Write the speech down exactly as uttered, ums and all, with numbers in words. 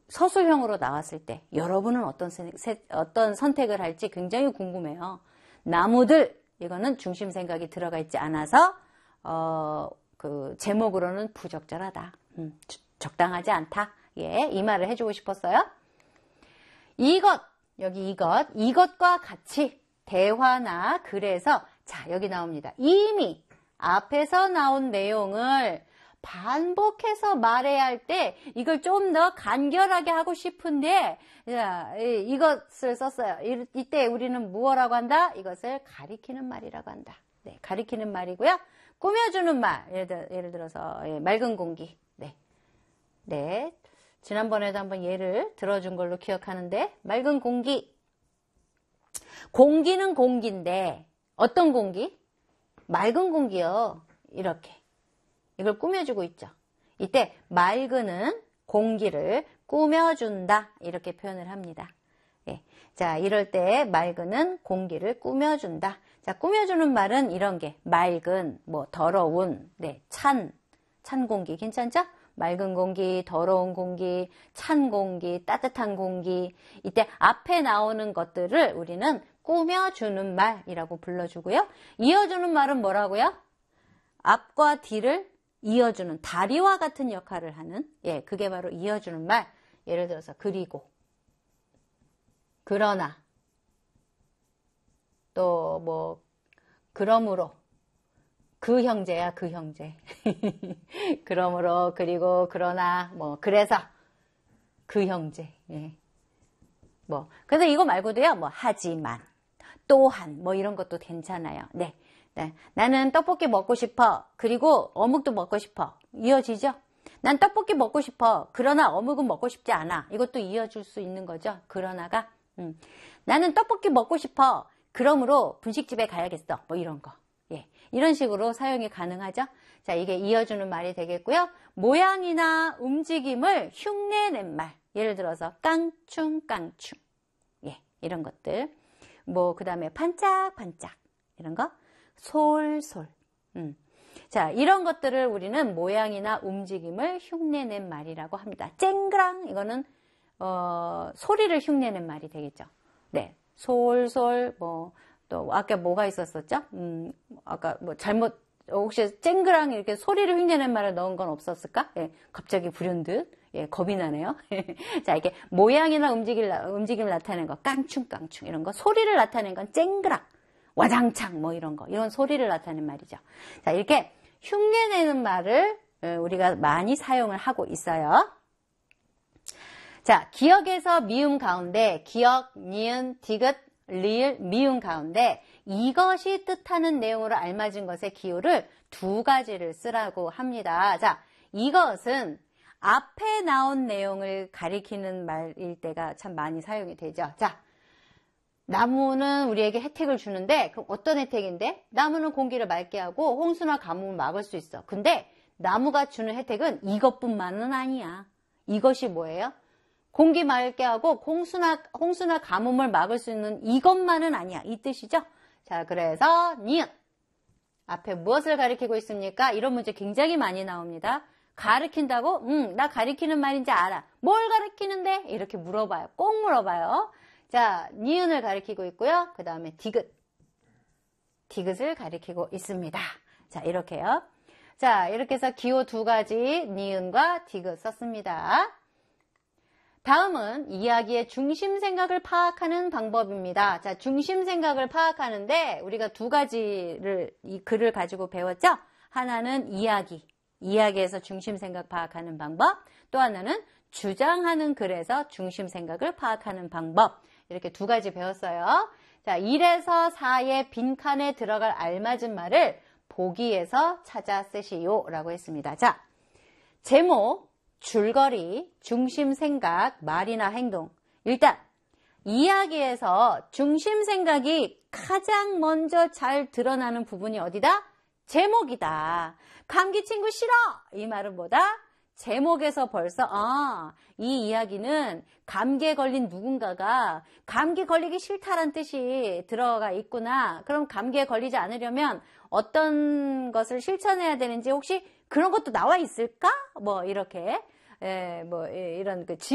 서술형으로 나왔을 때 여러분은 어떤, 세, 어떤 선택을 할지 굉장히 궁금해요. 나무들, 이거는 중심 생각이 들어가 있지 않아서 어, 그 제목으로는 부적절하다. 음, 적당하지 않다. 예, 이 말을 해주고 싶었어요. 이것, 여기 이것, 이것과 같이 대화나 글에서, 자, 여기 나옵니다. 이미 앞에서 나온 내용을 반복해서 말해야 할 때 이걸 좀 더 간결하게 하고 싶은데, 자, 이것을 썼어요. 이때 우리는 무엇라고 한다? 이것을 가리키는 말이라고 한다. 네, 가리키는 말이고요. 꾸며주는 말, 예를, 들, 예를 들어서 예, 맑은 공기. 네, 네. 지난번에도 한번 예를 들어준 걸로 기억하는데, 맑은 공기. 공기는 공기인데 어떤 공기? 맑은 공기요. 이렇게. 이걸 꾸며주고 있죠. 이때 맑은은 공기를 꾸며준다. 이렇게 표현을 합니다. 예. 자, 이럴 때 맑은은 공기를 꾸며준다. 자, 꾸며주는 말은 이런 게 맑은, 뭐 더러운, 네, 찬, 찬 공기 괜찮죠? 맑은 공기, 더러운 공기, 찬 공기, 따뜻한 공기. 이때 앞에 나오는 것들을 우리는 꾸며주는 말이라고 불러주고요. 이어주는 말은 뭐라고요? 앞과 뒤를 이어주는, 다리와 같은 역할을 하는, 예, 그게 바로 이어주는 말. 예를 들어서 그리고, 그러나, 또 뭐 그러므로, 그 형제야, 그 형제. 그러므로, 그리고, 그러나, 뭐, 그래서, 그 형제. 예. 뭐, 그래서 이거 말고도요, 뭐, 하지만, 또한, 뭐, 이런 것도 괜찮아요. 네. 네. 나는 떡볶이 먹고 싶어. 그리고 어묵도 먹고 싶어. 이어지죠? 난 떡볶이 먹고 싶어. 그러나 어묵은 먹고 싶지 않아. 이것도 이어줄 수 있는 거죠. 그러나가. 음. 나는 떡볶이 먹고 싶어. 그러므로 분식집에 가야겠어. 뭐, 이런 거. 예, 이런 식으로 사용이 가능하죠. 자, 이게 이어주는 말이 되겠고요. 모양이나 움직임을 흉내낸 말. 예를 들어서 깡충깡충. 예, 이런 것들. 뭐, 그 다음에 반짝반짝. 이런 거. 솔솔. 음. 자, 이런 것들을 우리는 모양이나 움직임을 흉내낸 말이라고 합니다. 쨍그랑. 이거는, 어, 소리를 흉내낸 말이 되겠죠. 네. 솔솔, 뭐, 또, 아까 뭐가 있었었죠? 음, 아까 뭐 잘못, 혹시 쨍그랑 이렇게 소리를 흉내낸 말을 넣은 건 없었을까? 예, 갑자기 불현듯. 예, 겁이 나네요. 자, 이렇게 모양이나 움직임을, 움직임을 나타내는 거, 깡충깡충 이런 거, 소리를 나타내는 건 쨍그랑, 와장창 뭐 이런 거, 이런 소리를 나타내는 말이죠. 자, 이렇게 흉내내는 말을 우리가 많이 사용을 하고 있어요. 자, 기억에서 미음 가운데, 기억, 니은, 디귿, 리을, 미음 가운데 이것이 뜻하는 내용으로 알맞은 것의 기호를 두 가지를 쓰라고 합니다. 자, 이것은 앞에 나온 내용을 가리키는 말일 때가 참 많이 사용이 되죠. 자, 나무는 우리에게 혜택을 주는데, 그럼 어떤 혜택인데? 나무는 공기를 맑게 하고 홍수나 가뭄을 막을 수 있어. 근데 나무가 주는 혜택은 이것뿐만은 아니야. 이것이 뭐예요? 공기 맑게 하고 홍수나, 홍수나 가뭄을 막을 수 있는 이것만은 아니야. 이 뜻이죠? 자, 그래서 니은. 앞에 무엇을 가리키고 있습니까? 이런 문제 굉장히 많이 나옵니다. 가리킨다고? 응, 나 가리키는 말인지 알아. 뭘 가리키는데? 이렇게 물어봐요. 꼭 물어봐요. 자, 니은을 가리키고 있고요. 그 다음에 디귿. 디귿을 가리키고 있습니다. 자, 이렇게요. 자, 이렇게 해서 기호 두 가지 니은과 디귿 썼습니다. 다음은 이야기의 중심 생각을 파악하는 방법입니다. 자, 중심 생각을 파악하는데 우리가 두 가지를 이 글을 가지고 배웠죠? 하나는 이야기. 이야기에서 중심 생각 파악하는 방법. 또 하나는 주장하는 글에서 중심 생각을 파악하는 방법. 이렇게 두 가지 배웠어요. 자, 일에서 사의 빈칸에 들어갈 알맞은 말을 보기에서 찾아 쓰시오 라고 했습니다. 자, 제목, 줄거리, 중심 생각, 말이나 행동. 일단 이야기에서 중심 생각이 가장 먼저 잘 드러나는 부분이 어디다? 제목이다. 감기 친구 싫어! 이 말은 뭐다? 제목에서 벌써 아, 이 이야기는 감기에 걸린 누군가가 감기 걸리기 싫다란 뜻이 들어가 있구나. 그럼 감기에 걸리지 않으려면 어떤 것을 실천해야 되는지 혹시 그런 것도 나와 있을까? 뭐 이렇게 에, 뭐 이런 그